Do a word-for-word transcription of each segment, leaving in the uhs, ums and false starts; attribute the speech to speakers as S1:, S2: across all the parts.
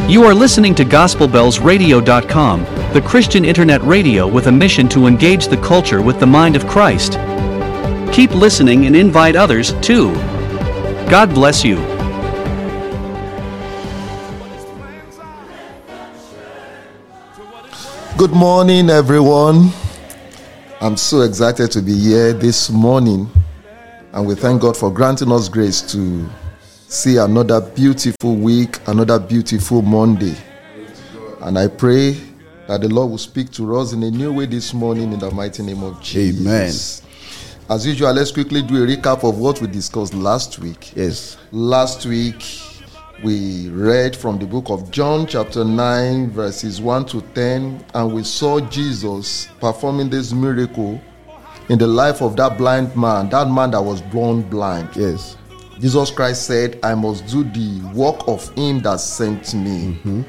S1: You are listening to Gospel Bells Radio dot com, the Christian internet radio with a mission to engage the culture with the mind of Christ. Keep listening and invite others, too. God bless you.
S2: Good morning, everyone. I'm so excited to be here this morning, and we thank God for granting us grace to see another beautiful week, another beautiful Monday. And I pray that the Lord will speak to us in a new way this morning in the mighty name of Jesus.
S3: Amen.
S2: As usual, let's quickly do a recap of what we discussed last week.
S3: Yes.
S2: Last week, we read from the book of John chapter nine, verses one to ten, and we saw Jesus performing this miracle in the life of that blind man, that man that was born blind.
S3: Yes.
S2: Jesus Christ said, I must do the work of him that sent me.
S3: Mm-hmm.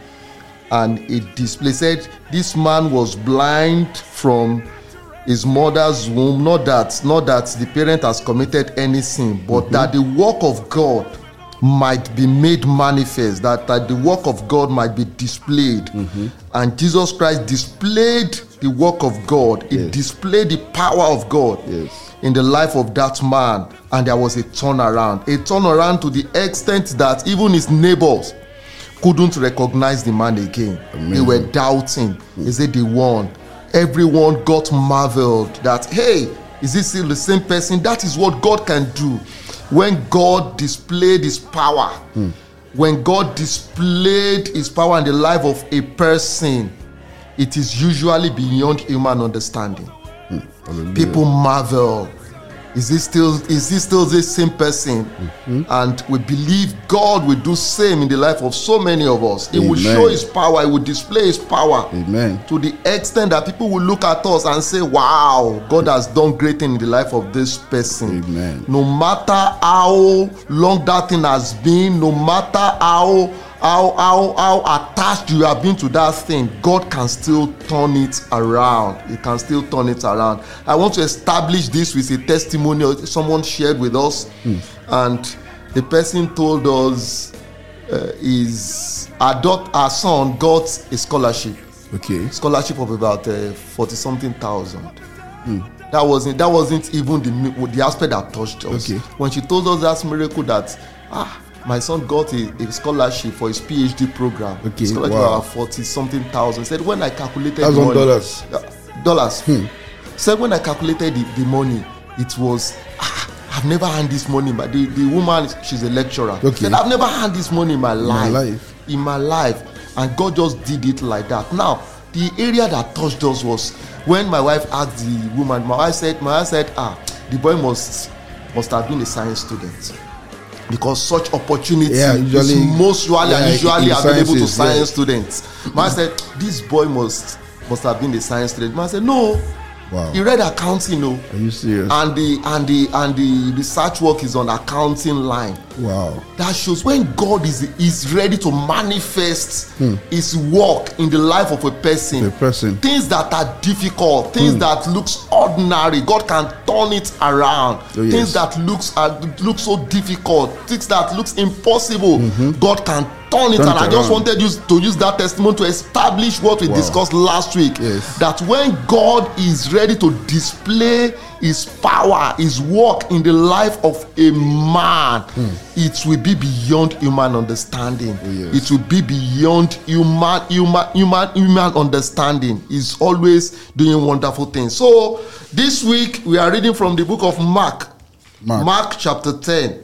S2: And it displayed, said, this man was blind from his mother's womb. Not that, not that the parent has committed any sin, but mm-hmm. that the work of God might be made manifest, that, that the work of God might be displayed. Mm-hmm. And Jesus Christ displayed the work of God. It yes. displayed the power of God. Yes. In the life of that man, and there was a turnaround. A turnaround to the extent that even his neighbors couldn't recognize the man again. Amazing. They were doubting. Mm. Is it the one? Everyone got marveled that, hey, is this still the same person? That is what God can do. When God displayed his power, mm. when God displayed his power in the life of a person, it is usually beyond human understanding. Mm. People marvel. Is this still is this still the same person? Mm-hmm. And we believe God will do same in the life of so many of us. He will show his power, he will display his power. Amen. To the extent that people will look at us and say, wow, God has done great thing in the life of this person. Amen. No matter how long that thing has been, no matter how How, how, how attached you have been to that thing, God can still turn it around. He can still turn it around. I want to establish this with a testimony someone shared with us. Hmm. And the person told us uh, his our, daughter, our son got a scholarship. Okay. Scholarship of about uh, forty something thousand. Hmm. That wasn't that wasn't even the the aspect that touched us. Okay. When she told us that miracle that ah. my son got a, a scholarship for his PhD program. Okay, scholarship wow. about forty something thousand. Said when I calculated the money,
S3: dollars.
S2: Uh, dollars. Hmm. Said when I calculated the, the money, it was ah, I've never had this money. But the, the woman, she's a lecturer. Okay. Said I've never had this money in my life. In my life. In my life, and God just did it like that. Now the area that touched us was when my wife asked the woman. My wife said, my wife said, ah, the boy must must have been a science student. Because such opportunity yeah, usually, is most usually, yeah, usually available to science yeah. students. Man said, this boy must must have been a science student. Man said, no. Wow. He read accounting, no.
S3: Are you serious?
S2: And the and the and the research work is on accounting line. Wow. That shows when God is is ready to manifest hmm. his work in the life of a person.
S3: A person.
S2: Things that are difficult, things hmm. that looks ordinary, God can turn it around. Oh, yes. Things that looks are look so difficult, things that looks impossible, mm-hmm. God can turn it. Turn and it I just around. wanted you to use that testimony to establish what we wow. discussed last week. Yes. That when God is ready to display his power, his work in the life of a man, mm. it will be beyond human understanding. Oh, yes. It will be beyond human human human human understanding. He's always doing wonderful things. So this week we are reading from the book of Mark. Mark, Mark chapter ten,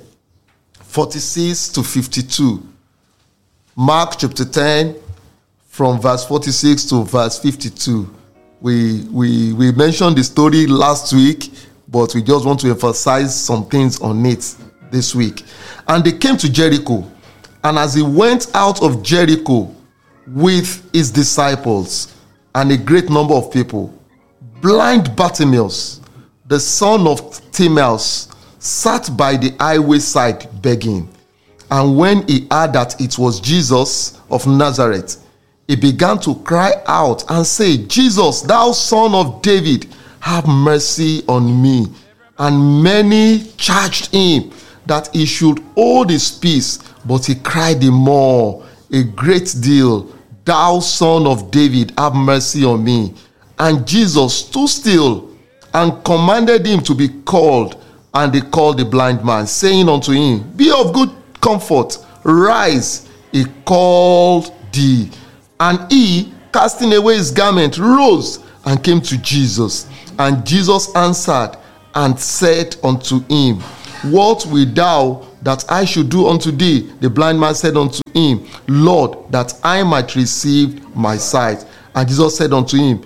S2: forty-six to fifty-two. Mark chapter ten, from verse forty-six to verse fifty-two. We we we mentioned the story last week, but we just want to emphasize some things on it this week. And they came to Jericho, and as he went out of Jericho with his disciples and a great number of people, blind Bartimaeus, the son of Timaeus, sat by the highway side begging. And when he heard that it was Jesus of Nazareth, he began to cry out and say, Jesus, thou son of David, have mercy on me. And many charged him that he should hold his peace, but he cried the more. a great deal. Thou son of David, have mercy on me. And Jesus stood still and commanded him to be called. And they called the blind man, saying unto him, Be of good comfort, rise. He called thee. And he, casting away his garment, rose and came to Jesus. And Jesus answered and said unto him, What wilt thou that I should do unto thee? The blind man said unto him, Lord, that I might receive my sight. And Jesus said unto him,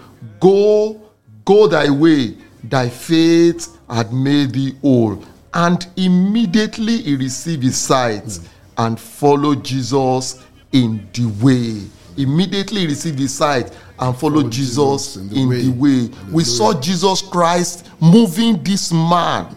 S2: Go, go thy way, thy faith had made thee whole. And immediately he received his sight mm. and followed Jesus in the way. Immediately he received his sight and followed Follow Jesus, Jesus in, the, in way. the way. We saw Jesus Christ moving this man.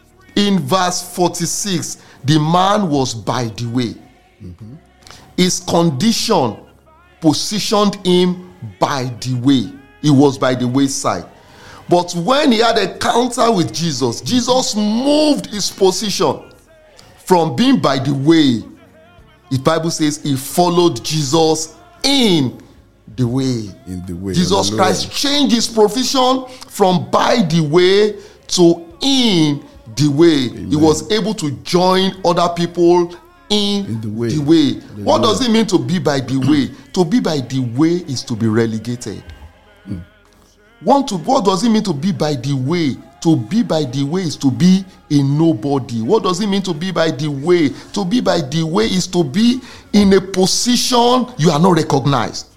S2: In verse forty-six, the man was by the way. Mm-hmm. His condition positioned him by the way. He was by the wayside. But when he had a encounter with Jesus, Jesus moved his position from being by the way. The Bible says he followed Jesus in the way. In the way. Jesus Christ changed his position from by the way to in the way. Amen. He was able to join other people in, in the way. The way. What does it mean to be by the way? To be by the way is to be relegated. Mm. Want to, what does it mean to be by the way? To be by the way is to be a nobody. What does it mean to be by the way? To be by the way is to be in a position you are not recognized.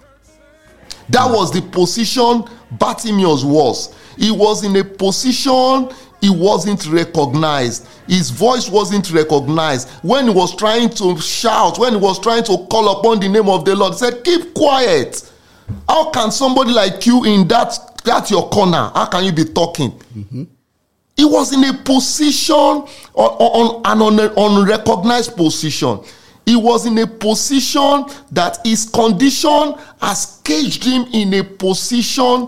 S2: That mm. was the position Bartimaeus was. He was in a position he wasn't recognized. His voice wasn't recognized. When he was trying to shout, when he was trying to call upon the name of the Lord, he said, keep quiet. How can somebody like you in that, that your corner, how can you be talking? Mm-hmm. He was in a position, on, on, on, on an unrecognized position. He was in a position that his condition has caged him in a position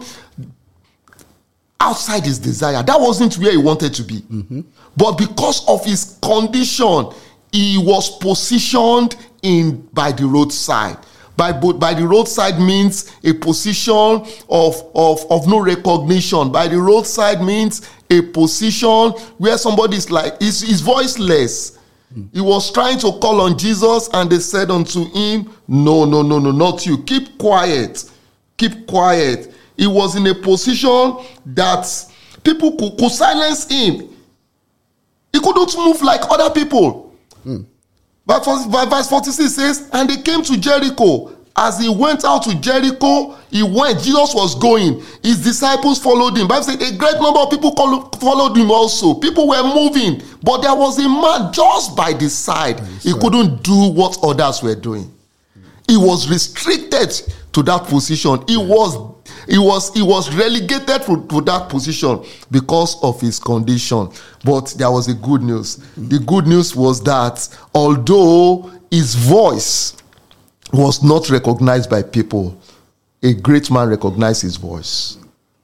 S2: outside his desire. That wasn't where he wanted to be. Mm-hmm. But because of his condition, he was positioned in by the roadside. By, by the roadside means a position of, of, of no recognition. By the roadside means a position where somebody is like, is, is voiceless. Mm. He was trying to call on Jesus and they said unto him, no, no, no, no, not you. Keep quiet. Keep quiet. He was in a position that people could, could silence him. He couldn't move like other people. Mm. But verse forty-six says, and they came to Jericho. As he went out to Jericho, he went. Jesus was going. His disciples followed him. Bible said a great number of people followed him also. People were moving. But there was a man just by the side. He couldn't do what others were doing. He was restricted to that position. He was He was, he was relegated to, to that position because of his condition. But there was a good news. Mm-hmm. The good news was that although his voice was not recognized by people, a great man recognized his voice.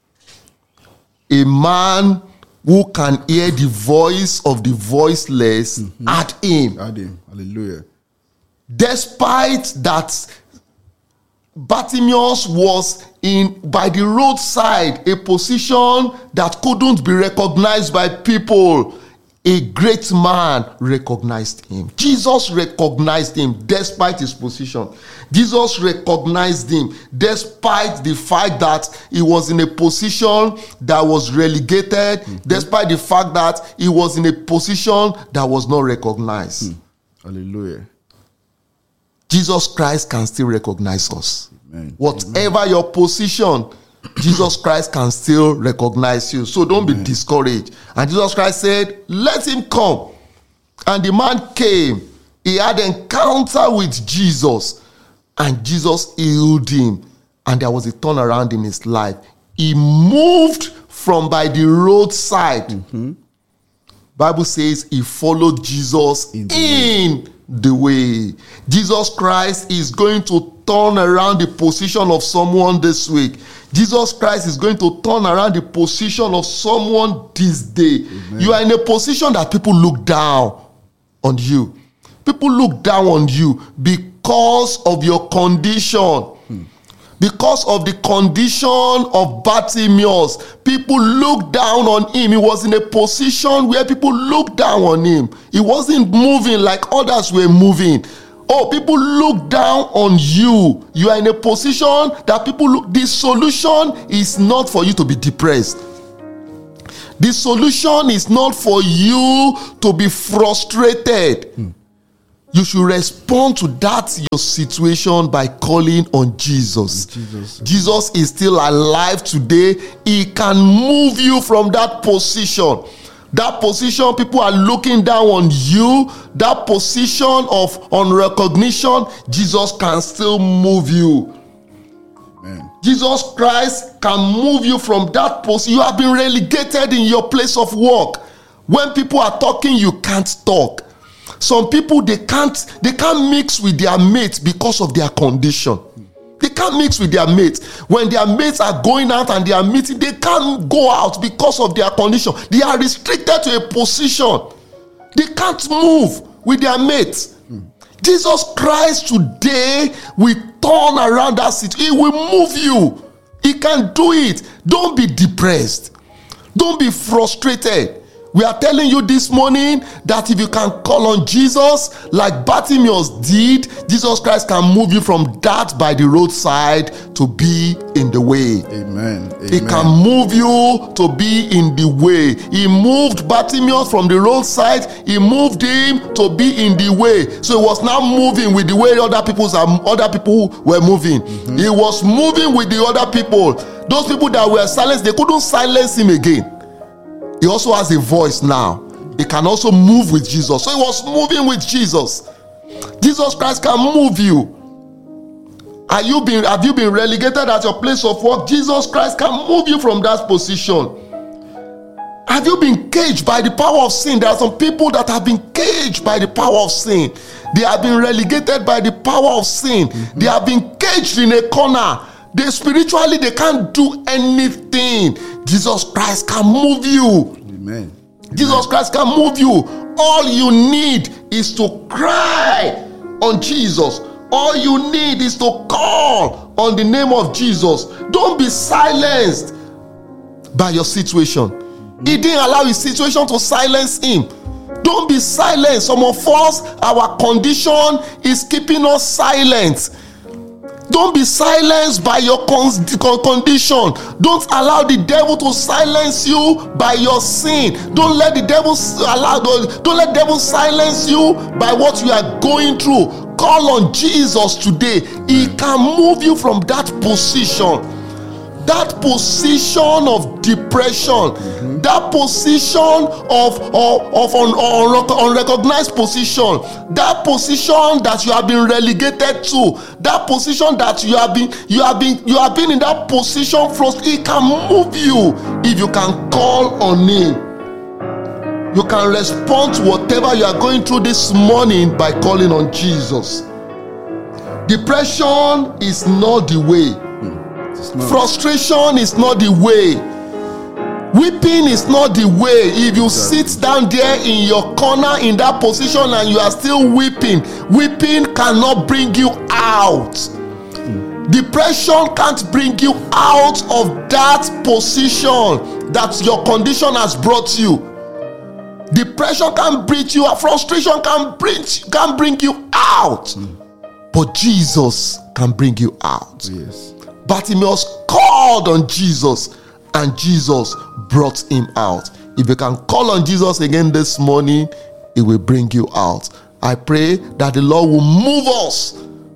S2: A man who can hear the voice of the voiceless mm-hmm. at him.
S3: At him. Hallelujah.
S2: Despite that, Bartimaeus was in by the roadside, a position that couldn't be recognized by people. A great man recognized him. Jesus recognized him despite his position. Jesus recognized him despite the fact that he was in a position that was relegated, mm-hmm. despite the fact that he was in a position that was not recognized.
S3: Mm. Hallelujah.
S2: Jesus Christ can still recognize us.
S3: Amen.
S2: Whatever
S3: Amen.
S2: your position, Jesus Christ can still recognize you. So don't Amen. Be discouraged. And Jesus Christ said, let him come. And the man came. He had an encounter with Jesus. And Jesus healed him. And there was a turnaround in his life. He moved from by the roadside. Mm-hmm. Bible says he followed Jesus in the in way. The way. Jesus Christ is going to turn around the position of someone this week. Jesus Christ is going to turn around the position of someone this day. Amen. You are in a position that people look down on you. People look down on you because because of your condition. Hmm. Because of the condition of Bartimaeus, people looked down on him. He was in a position where people looked down on him. He wasn't moving like others were moving. Oh, people look down on you. You are in a position that people look. The solution is not for you to be depressed. The solution is not for you to be frustrated. Hmm. You should respond to that your situation by calling on Jesus. Jesus. Jesus is still alive today. He can move you from that position. That position, people are looking down on you. That position of unrecognition, Jesus can still move you. Amen. Jesus Christ can move you from that position. You have been relegated in your place of work. When people are talking, you can't talk. Some people, they can't they can't mix with their mates because of their condition. They can't mix with their mates. When their mates are going out and they are meeting, they can't go out because of their condition. They are restricted to a position. They can't move with their mates. Hmm. Jesus Christ today will turn around that situation. He will move you. He can do it. Don't be depressed. Don't be frustrated. We are telling you this morning that if you can call on Jesus like Bartimaeus did, Jesus Christ can move you from that by the roadside to be in the way.
S3: Amen. Amen.
S2: He can move you to be in the way. He moved Bartimaeus from the roadside. He moved him to be in the way. So he was now moving with the way other people's other people were moving. Mm-hmm. He was moving with the other people. Those people that were silenced, they couldn't silence him again. He also has a voice now. He can also move with Jesus. So he was moving with Jesus. Jesus Christ can move you. Are you been, have you been relegated at your place of work? Jesus Christ can move you from that position. Have you been caged by the power of sin? There are some people that have been caged by the power of sin. They have been relegated by the power of sin. Mm-hmm. They have been caged in a corner. They spiritually, they can't do anything. Jesus Christ can move you.
S3: Amen.
S2: Jesus
S3: Amen.
S2: Christ can move you. All you need is to cry on Jesus. All you need is to call on the name of Jesus. Don't be silenced by your situation. Mm-hmm. He didn't allow his situation to silence him. Don't be silent. Some of us, our condition is keeping us silent. Don't be silenced by your con- condition. Don't allow the devil to silence you by your sin. Don't let the devil allow. Don't let the devil silence you by what you are going through. Call on Jesus today. He can move you from that position. That position of depression, mm-hmm. that position of, of, of un, un, unrecognized position, that position that you have been relegated to, that position that you have been, you have been, you have been in that position first. He can move you if you can call on him. You can respond to whatever you are going through this morning by calling on Jesus. Depression is not the way. Frustration is not the way. Weeping is not the way. If you sit down there in your corner in that position and you are still weeping, weeping cannot bring you out. Mm. Depression can't bring you out of that position that your condition has brought you. Depression can bring you out. Frustration can bring, can bring you out. Mm. But Jesus can bring you out.
S3: Yes.
S2: Bartimaeus called on Jesus and Jesus brought him out. If you can call on Jesus again this morning, he will bring you out. I pray that the Lord will move us.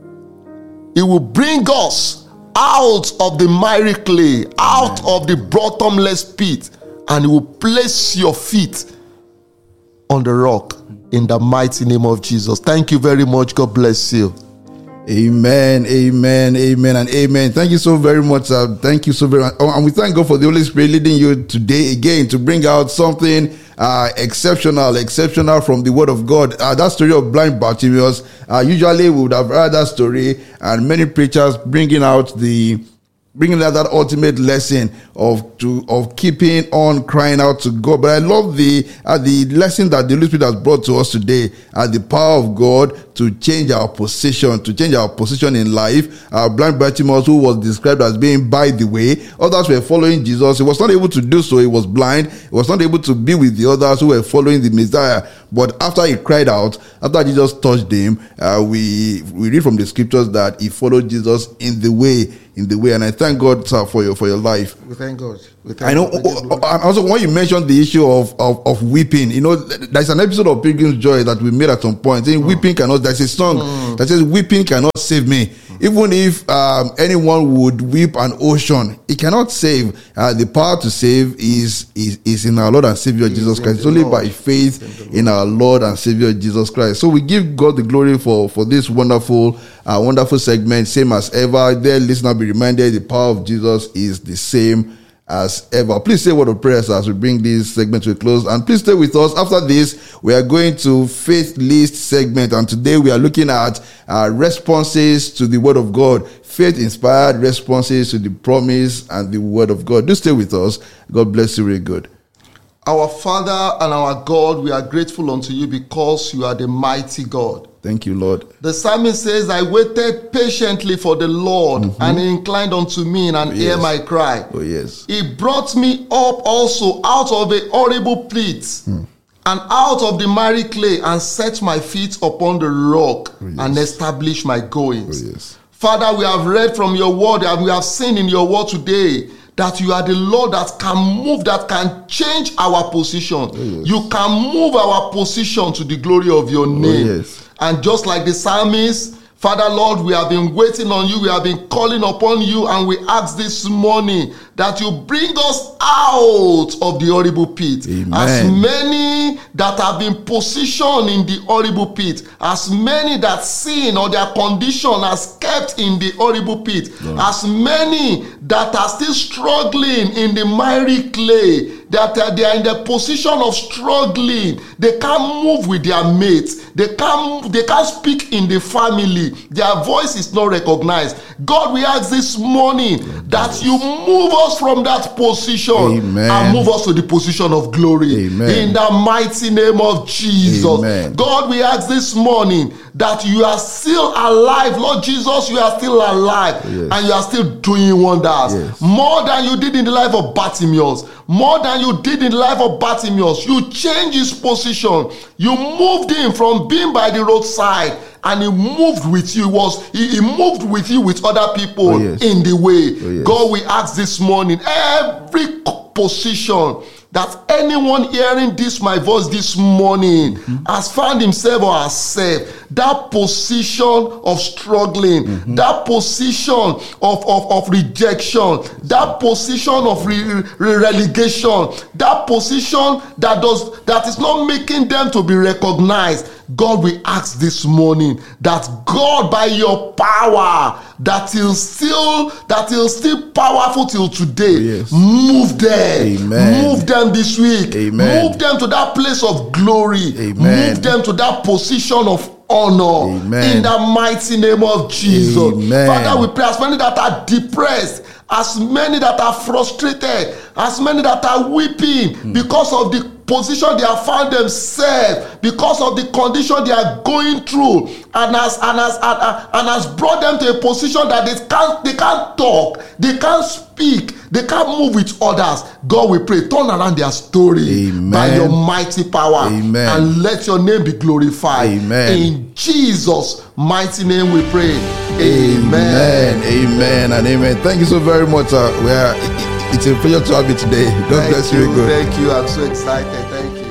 S2: He will bring us out of the miry clay, out of the bottomless pit, and he will place your feet on the rock in the mighty name of Jesus. Thank you very much. God bless you.
S3: Amen, amen, amen, and amen. Thank you so very much. Uh, thank you so very much. Oh, and we thank God for the Holy Spirit leading you today again to bring out something uh, exceptional, exceptional from the Word of God. Uh, that story of blind Bartimaeus, uh, usually we would have heard that story, and many preachers bringing out the bringing out that ultimate lesson of to of keeping on crying out to God. But I love the uh, the lesson that the Holy Spirit has brought to us today, uh, the power of God to change our position, to change our position in life. Uh, blind Bartimaeus, who was described as being by the way, others were following Jesus. He was not able to do so. He was blind. He was not able to be with the others who were following the Messiah. But after he cried out, after Jesus touched him, uh, we we read from the scriptures that he followed Jesus in the way. In the way, and I thank God, sir, for your for your life.
S2: We thank God. We thank
S3: I know. God. Also, when you mentioned the issue of, of of weeping, you know, there's an episode of Pilgrim's Joy that we made at some point saying, mm. "Weeping cannot." There's a song mm. that says, "Weeping cannot save me." Mm. Even if um, anyone would weep an ocean, it cannot save. Uh, the power to save is is is in our Lord and Savior is Jesus Christ. It's only Lord. by faith in, in our Lord and Savior Jesus Christ. So we give God the glory for for this wonderful, uh, wonderful segment. Same as ever, dear listener, be reminded the power of Jesus is the same as ever. Please say a word of prayers as we bring this segment to a close, and please stay with us. After this, we are going to Faith List segment, and today we are looking at uh, responses to the Word of God, faith-inspired responses to the promise and the Word of God. Do stay with us. God bless you really good.
S2: Our Father and our God, we are grateful unto you because you are the mighty God.
S3: Thank you, Lord.
S2: The psalmist says, I waited patiently for the Lord, mm-hmm. and he inclined unto me and
S3: oh, yes.
S2: heard my cry.
S3: Oh, yes.
S2: He brought me up also out of a horrible pit, mm. and out of the miry clay, and set my feet upon the rock, oh, yes. and established my goings.
S3: Oh, yes.
S2: Father, we have read from your word, and we have seen in your word today that you are the Lord that can move, that can change our position. Oh, yes. You can move our position to the glory of your name.
S3: Oh, yes.
S2: And just like the psalmist, Father, Lord, we have been waiting on you. We have been calling upon you. And we ask this morning that you bring us out of the horrible pit.
S3: Amen.
S2: As many that have been positioned in the horrible pit, as many that sin or their condition has kept in the horrible pit, Lord. As many that are still struggling in the miry clay, that they are in the position of struggling. They can't move with their mates. They can't, they can't speak in the family. Their voice is not recognized. God, we ask this morning that you move us from that position.
S3: Amen.
S2: And move us to the position of glory.
S3: Amen.
S2: In the mighty name of Jesus.
S3: Amen.
S2: God, we ask this morning that you are still alive. Lord Jesus, you are still alive.
S3: Yes.
S2: And you are still doing wonders.
S3: Yes.
S2: More than you did in the life of Bartimaeus. More than you did in the life of Bartimaeus. You changed his position. You moved him from being by the roadside, and he moved with you. Was he, he moved with you with other people
S3: oh, yes.
S2: in the way.
S3: Oh, yes.
S2: God, we ask this morning, every position that anyone hearing this my voice this morning mm-hmm. has found himself or herself, that position of struggling, mm-hmm. that position of, of, of rejection, that position of re, re, relegation, that position that does that is not making them to be recognized. God, we ask this morning that God, by your power, that is still that is still powerful till today,
S3: yes.
S2: move them,
S3: Amen.
S2: Move them this week,
S3: Amen.
S2: Move them to that place of glory,
S3: Amen.
S2: Move them to that position of honor.
S3: Amen.
S2: In the mighty name of Jesus.
S3: Amen.
S2: Father, we pray as many that are depressed, as many that are frustrated, as many that are weeping mm. because of the position they have found themselves, because of the condition they are going through, and has and has and, and has brought them to a position that they can't they can't talk, they can't speak, they can't move with others. God, we pray, turn around their story.
S3: Amen.
S2: By your mighty power.
S3: Amen.
S2: And let your name be glorified.
S3: Amen.
S2: In Jesus' mighty name we pray.
S3: Amen. Amen, amen and amen. Thank you so very much. Uh, we are, it's a pleasure to have you today. God
S2: Thank
S3: bless you.
S2: you.
S3: Good.
S2: Thank you. I'm so excited. Thank you.